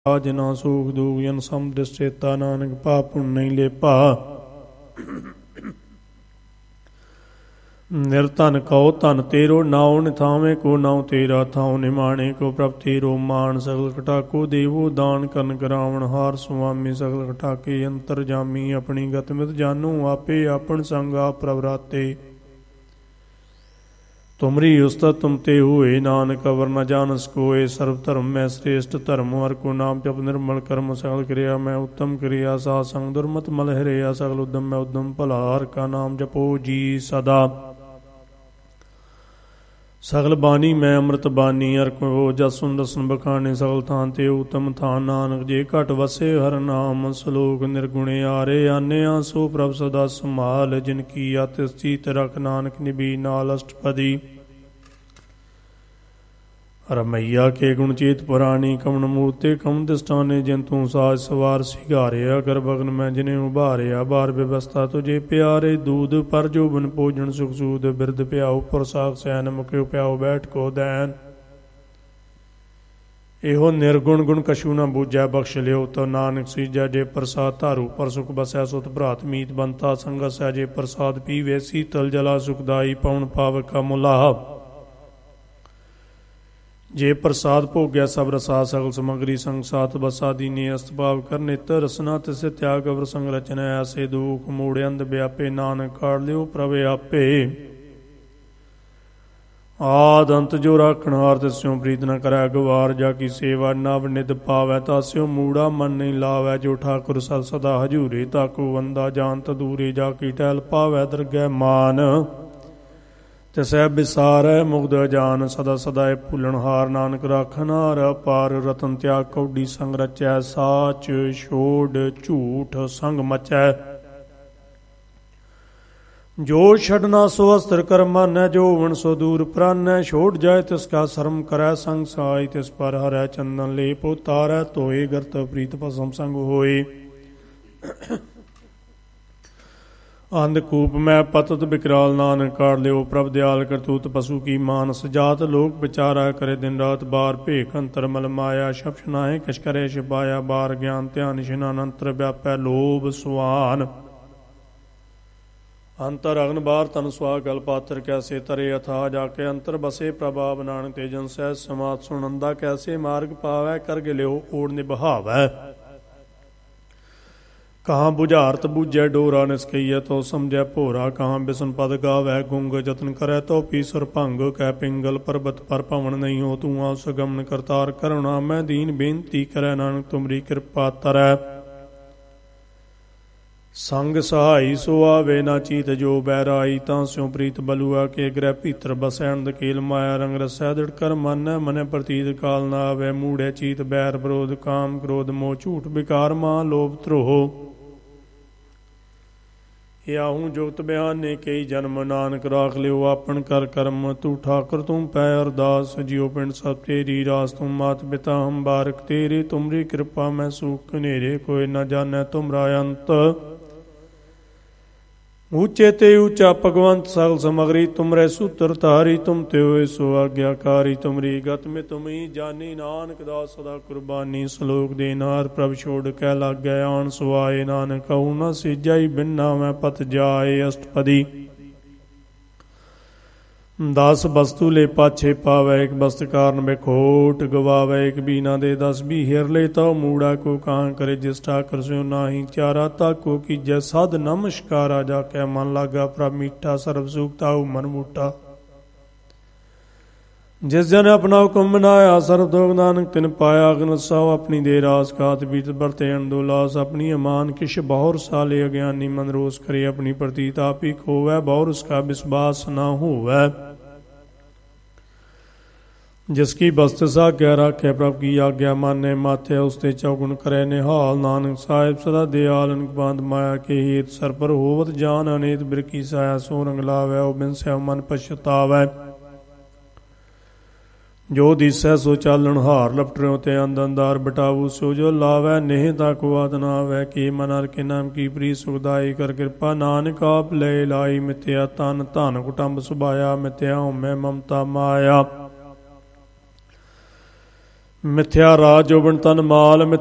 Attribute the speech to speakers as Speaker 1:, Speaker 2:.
Speaker 1: ਜਿਨਾ ਸੂਖ ਦੂਖ ਜਨ ਸਮਦ੍ਰਿਸ਼ ਚੇਤਾ ਨਾਨਕ ਪਾਪ ਪੁੰਨ ਨਹੀਂ ਲੇਪਾ। ਨਿਰਧਨ ਕਉ ਧਨ ਤੇਰੋ ਨਾਉ ਨਿਥਾਵੇਂ ਕੋ ਨਾਉ ਤੇਰਾ ਥਾਉ ਨਿਮਾਣੇ ਕੋ ਪ੍ਰਭ ਤੇਰੋ ਮਾਨ ਸਗਲ ਘਟਾਕੋ ਦੇਵੋ ਦਾਨ ਕਰਨ ਕਰਾਵਣ ਹਾਰ ਸੁਆਮੀ ਸਗਲ ਘਟਾਕੇ ਅੰਤਰ ਜਾਮੀ ਆਪਣੀ ਗਤ ਮਿਤ ਜਾਨੂ ਆਪੇ ਆਪਨ ਸੰਗ ਆਪ ਪ੍ਰਭ ਰਾਤੇ। ਤੁਮਰੀ ਉਸਤਤ ਤੁਮ ਤੇ ਹੋਏ ਨਾਨਕ ਅਵਰ ਨ ਜਾਨਸ ਕੋਏ ਸਰਬ ਧਰਮ ਮੈਂ ਸ੍ਰੇਸ਼ਟ ਧਰਮ ਹਰ ਕੋ ਨਾਮ ਜਪ ਨਿਰਮਲ ਕਰਮ ਸਗਲ ਕਿਰਿਆ ਮੈਂ ਉੱਤਮ ਕਿਰਿਆ ਸਾਧ ਸੰਗ ਦੁਰਮਤ ਮਲ ਹਰਿਆ ਸਗਲ ਉਦਮ ਮੈਂ ਉਦਮ ਭਲਾ ਹਰ ਕਾ ਨਾਮ ਜਪੋ ਜੀ ਸਦਾ। ਸਗਲ ਬਾਣੀ ਮੈਂ ਅੰਮ੍ਰਿਤ ਬਾਣੀ ਹਰ ਕੋ ਜਸੁਨ ਦਸਨ ਬਖਾਣੇ ਸਗਲ ਥਾਨ ਤੇ ਉਤਮ ਥਾਨ ਨਾਨਕ ਜੇ ਘਟ ਵਸੇ ਹਰ ਨਾਮ ਸਲੋਕ ਨਿਰਗੁਣੇ ਆਰੇ ਆਨਿਆ ਸੋ ਪ੍ਰਭ ਸਦਾ ਸੰਭਾਲ ਜਿਨ ਕੀ ਅਤਿ ਚੀਤ ਰਖ ਨਾਨਕ ਨਿਬੀ ਨਾਲ ਅਸ਼ਟਪਦੀ। ਰਮਈਆ ਕੇ ਗੁਣ ਚੇਤ ਪੁਰਾਣੀ ਕਮਨ ਮੂਰਤੇ ਕਮ ਦਿਸਟਾਨੇ ਜਿਨ ਤੂੰ ਸਾਜ ਸਵਾਰ ਸਿਗਾਰਿਆ ਕਰ ਬਗਨ ਮੈਂ ਜਿਨੇ ਉਭਾਰਿਆ ਬਾਰ ਵਿਵਸਥਾ ਤੁਝੇ ਪਿਆਰੇ ਦੂਧ ਪਰ ਜੋਬਨ ਭੋਜਨ ਸੁਖ ਸੂਦ ਬਿਰਦ ਪਿਆਉ ਪੁਰਸਾਖ ਸੈਨ ਮੁਕਿਓ ਪਿਆਉ ਬੈਠ ਕੋ ਦੈਨ। ਇਹੋ ਨਿਰਗੁਣ ਗੁਣ ਕਛੂ ਨਾ ਬੂਝੈ ਬਖਸ਼ ਲਿਓ ਤੋ ਨਾਨਕ ਸੀਜੈ ਜੇ ਪ੍ਰਸਾਦ ਧਾਰੂ ਪਰ ਸੁਖ ਬਸੈ ਸੁਤ ਭਰਾਤ ਮੀਤ ਬੰਤਾ ਸੰਗਸੈ ਜੇ ਪ੍ਰਸਾਦ ਪੀਵੇ ਸੀਤਲ ਜਲਾ ਸੁਖਦਾਈ ਪਉਣ ਪਾਵ ਕਾ ਮੁਲਾਹ। ਜੇ ਪ੍ਰਸਾਦ ਭੋਗਿਆ ਸਭ ਰਸਾ ਸਗਲ ਸਮਗਰੀ ਸੰਗ ਸਾਤ ਬਸਾ ਦੀਨੇ ਅਸਤ ਭਾਵ ਕਰ ਨਿਤ ਰਸਨਾ ਤਿਸ ਤਿਆਗ ਅਵਰ ਸੰਗ ਰਚਨਾ ਐਸੇ ਦੁਖ ਮੂੜ ਅੰਧ ਵਿਆਪੇ ਨਾਨਕ ਕਾੜ ਲਿਓ ਪ੍ਰਭ ਆਪੇ। ਆਦ ਅੰਤ ਜੋ ਰਾਖਣ ਹਾਰ ਤਿਸਿਓ ਪ੍ਰੀਤ ਨ ਕਰੈ ਗਵਾਰ ਜਾ ਕੀ ਸੇਵਾ ਨਵ ਨਿਤ ਪਾਵੈ ਤਾਸਿਓ ਮੂੜਾ ਮਨ ਨਹੀਂ ਲਾਵੈ ਜੋ ਠਾਕੁਰ ਸਦ ਸਦਾ ਹਜੂਰੇ ਤਾਕੂ ਵੰਦਾ ਜਾਨਤ ਦੂਰੇ ਜਾ ਕੀ ਟਹਿਲ ਪਾਵੈ ਦਰਗਹਿ ਮਾਨ। ਤਿਸੈ ਵਿਸਾਰੈ ਮੁਗਧ ਜਾਨ ਸਦਾ ਸਦਾਏ ਭੁੱਲਣ ਹਾਰ ਨਾਨਕ ਰਾਖਨ ਹਾਰ ਅਪਾਰ ਰਤਨ ਤਿਆਗ ਕੌਡੀ ਸੰਗ ਰਚੈ ਸਾਚ ਛੋੜ ਝੂਠ ਸੰਗ ਮਚੈ। ਜੋ ਛਡਨਾ ਸੋ ਅਸਤਰ ਕਰ ਮਾਨੈ ਜੋ ਵਣ ਸੋ ਦੂਰ ਪ੍ਰਾਨੈ ਛੋੜ ਜਾਏ ਤਿਸ ਕਾ ਸ਼ਰਮ ਕਰੈ ਸੰਗ ਸਾਈ ਤਿਸ ਪਰ ਹਰੈ ਚੰਦਨ ਲੇਪ ਉਤਾਰੈ ਧੋਏ ਗਰਤ ਪ੍ਰੀਤ ਭਸਮ ਸੰਗ ਹੋਏ। ਅੰਧਕੂਪ ਮੈਂ ਪਤਤ ਬਿਕਰਾਲ ਨਾਨਕ ਕਾੜ ਲਿਓ ਪ੍ਰਭ ਦਿਆਲ ਕਰਤੂਤ ਪਸ਼ੂ ਕੀ ਮਾਨਸ ਜਾਤ ਲੋਕ ਵਿਚਾਰਾ ਕਰੇ ਦਿਨ ਰਾਤ ਬਾਰ ਭੇਖ ਅੰਤਰ ਮਲ ਮਾਇਆ ਸ਼ਬਦ ਨਾਹੇ ਕਛ ਕਰੇ ਛਿਪਾਇਆ ਬਾਰ ਗਿਆਨ ਧਿਆਨ ਇਸ਼ਨਾਨ ਅੰਤਰ ਵਿਆਪੈ ਲੋਭ ਸੁਆਨ। ਅੰਤਰ ਅਗਨ ਬਾਰ ਤਨ ਸੁਆ ਗਲ ਪਾਤਰ ਕੈਸੇ ਤਰੇ ਅਥਾ ਜਾ ਕੇ ਅੰਤਰ ਬਸੇ ਪ੍ਰਭਾਵ ਨਾਨਕ ਤੇਜਨ ਸਹਿ ਸਮਾਤ ਸੁਨੰਦਾ ਕੈਸੇ ਮਾਰਗ ਪਾਵੈ ਕਰ ਗਿਲਿਓ ਓੜ ਨਿਭਾਵੈ। ਕਹਾਂ ਬੁਝਾਰਤ ਬੂਝੈ ਡੋਰਾ ਨਿਸਕਈਐ ਤੋ ਸਮਝੈ ਭੋਰਾ ਕਹਾਂ ਬਿਸਨ ਪਦ ਗਾਵੈ ਗੁੰਗ ਜਤਨ ਕਰੈ ਤੋ ਪੀਸਰ ਭੰਗ ਕੈ ਪਿੰਗਲ ਪਰਬਤ ਪਰ ਭਵਨ ਨਹੀਂ ਹੋ ਤੂੰ ਆ ਸਗਮਨ ਕਰਤਾਰ ਕਰੁਣਾ ਮੈਂ ਦੀਨ ਬੇਨਤੀ ਕਰੈ ਨਾਨਕ ਤੁਮਰੀ ਕਿਰਪਾ ਤਰੈ। ਸੰਗ ਸਹਾਈ ਸੋ ਆਵੇ ਨਾ ਚੀਤ ਜੋ ਬੈਰਾਈ ਤਾਂ ਸਿਉ ਪ੍ਰੀਤ ਬਲੂਆ ਕੇ ਗ੍ਰਹਿ ਭੀਤਰ ਬਸੈਣ ਦਕੇਲ ਮਾਇਆ ਰੰਗ ਰਸੈ ਦ੍ਰਿੜ ਕਰ ਮਨੈ ਮਨੈ ਪ੍ਰਤੀਤ ਕਾਲ ਨਾ ਆਵੇ ਮੂੜੇ ਚੀਤ ਬੈਰ ਵਿਰੋਧ ਕਾਮ ਕ੍ਰੋਧ ਮੋਹ ਝੂਠ ਵਿਕਾਰ ਮਾਂ ਲੋਭ ਧਰੋਹ। ਆਹੂੰ ਜੁਗਤ ਬਿਆਨੇ ਕਈ ਜਨਮ ਨਾਨਕ ਰਾਖ ਲਿਓ ਆਪਨ ਕਰ ਕਰਮ ਤੂੰ ਠਾਕੁਰ ਤੂੰ ਪੈ ਅਰਦਾਸ ਜਿਉ ਪਿੰਡ ਸਭ ਤੇਰੀ ਰਾਸ ਤੂੰ ਮਾਤ ਪਿਤਾ ਹਮ ਬਾਰਕ ਤੇਰੇ ਤੁਮਰੀ ਕਿਰਪਾ ਮੈਂ ਸੂਖ ਹਨੇਰੇ ਕੋਈ ਨਾ ਜਾਣੈ ਤੁਮਰਾ ਅੰਤ। ਊਚੇ ਤੇ ਊਚਾ ਭਗਵੰਤ ਸਗਲ ਸਮਗਰੀ ਤੁਮਰੇ ਸੂਤਰ ਧਾਰੀ ਤੁਮ ਤੇ ਹੋਏ ਸੋ ਆਗਿਆਕਾਰੀ ਤੁਮਰੀ ਗਤ ਮੇ ਤੁਮੀ ਜਾਨੀ ਨਾਨਕ ਦਾਸ ਸਦਾ ਕੁਰਬਾਨੀ। ਸਲੋਕ ਦੇ ਨਾਰ ਪ੍ਰਭ ਛੋੜ ਕੇ ਲਾਗੈ ਆਣ ਸੁਆਏ ਨਾਨਕ ਕਹੂ ਨਾ ਸਿਜਾਈ ਬਿਨਾ ਮੈਂ ਪਤ ਜਾਏ ਅਸ਼ਟਪਦੀ। 10 ਵਸਤੂ ਲੈ ਪਾਛੇ ਪਾਵੈ ਇੱਕ ਵਸਤ ਕਾਰਨ ਬੇਖੋਟ ਗਵਾਵੈ ਇੱਕ ਬੀਨਾ ਦੇ 10 ਵੀ ਹਿਰ ਲੈ ਤਾ ਮੂੜਾ ਕੋ ਕਾਂ ਕਰੇ ਜਿਸ ਠਾਕੁਰ ਸਿਉ ਨਾਹੀ ਚਾਰਾ ਤਾਕੋ ਕੀਜੈ ਸਦ ਨਮਸਕਾਰਾ ਜਾ ਕੇ ਮਨ ਲਾਗਾ ਪ੍ਰਭ ਮੀਠਾ ਸਰਬ ਸੁਖ ਤਾਉ ਮਨ ਮੂਟਾ। ਜਿਸ ਜਨ ਆਪਣਾ ਹੁਕਮ ਬਨਾਇਆ ਸਰਬ ਦੋਗ ਨਾਨਕ ਤਿਨ ਪਾਇਆ ਅਗਨ ਸਾਉ ਆਪਣੀ ਦੇ ਰਾਸ ਕਾਤ ਬੀਤ ਵਰਤੇ ਅਣਦੋਲਾਸ ਆਪਣੀ ਅਮਾਨ ਕਿਛ ਬਹੁਰ ਸਾਲੇ ਅਗਿਆਨੀ ਮਨ ਰੋਸ ਕਰੇ ਆਪਣੀ ਪ੍ਰਤੀਤ ਆਪੀ ਖੋਵੈ ਬਹੁਰ ਉਸਕਾ ਵਿਸਵਾਸ ਨਾ ਹੋਵੈ। ਜਿਸ ਕੀ ਬਸਤ ਸਾਗਿਆ ਰਾਖੇ ਪ੍ਰਭ ਕੀ ਆਗਿਆ ਮਾਨੇ ਮਾਥੇ ਉਸਤੇ ਚੌਗੁਣ ਕਰੇ ਨਿਹਾਲ ਨਾਨਕ ਸਾਹਿਬ ਸਦਾ ਦਿਆਲ ਅਨਕਬੰਦ ਮਾਇਆ ਕੇ ਹੇਤ ਸਰ ਪਰ ਹੋਵਤ ਜਾਨ ਅਨੇਤ ਬਿਰਕੀ ਸਾਇਆ ਸੋ ਰੰਗ ਲਾਵੈ ਉਹ ਬਿਨ ਸਿਉ ਮਨ ਪਛਤਾਵੈ। ਜੋ ਦੀਸੈ ਸੋ ਚਾਲਣ ਹਾਰ ਲਪਟਰਿਓ ਤੇ ਅੰਦੰਦਾਰ ਬਟਾਵੂ ਸੋ ਜੋ ਲਾਵੈ ਨੇਹ ਤਾ ਕੋ ਆਦ ਨਾ ਆਵੈ ਕੀ ਮਨ ਹਰਿ ਕੇ ਨਾਮ ਕੀ ਪ੍ਰੀ ਸੁਖਦਾਈ ਕਰ ਕਿਰਪਾ ਨਾਨਕ ਆਪ ਲੈ ਲਾਈ ਮਿਥਿਆ ਤਨ ਧਨ ਕੁਟੰਬ ਸੁਭਾਇਆ ਮਿਥਿਆ ਹਉਮੈ ਮਮਤਾ ਮਾਇਆ। ਮਿਥਿਆ ਰਾਜ ਜੋਬਨ ਤਨ ਮਾਲ